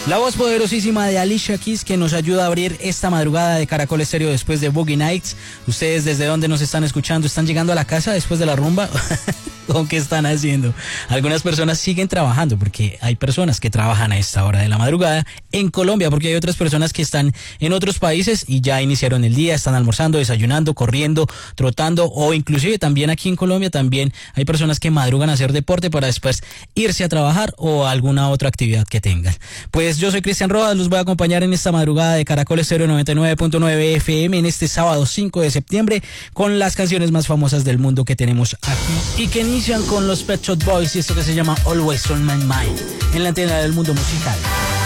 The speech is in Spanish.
La voz poderosísima de Alicia Keys, que nos ayuda a abrir esta madrugada de Caracol Estéreo después de Boogie Nights. ¿Ustedes desde dónde nos están escuchando? ¿Están llegando a la casa después de la rumba? ¿O qué están haciendo? Algunas personas siguen trabajando, porque hay personas que trabajan a esta hora de la madrugada en Colombia, porque hay otras personas que están en otros países y ya iniciaron el día, están almorzando, desayunando, corriendo, trotando, o inclusive también aquí en Colombia también hay personas que madrugan a hacer deporte para después irse a trabajar o a alguna otra actividad que tengan. Pues yo soy Cristian Rojas, los voy a acompañar en esta madrugada de Caracol Estéreo 99.9 FM en este sábado 5 de septiembre con las canciones más famosas del mundo que tenemos aquí y que inician con los Pet Shop Boys y esto que se llama Always on My Mind en la antena del mundo musical.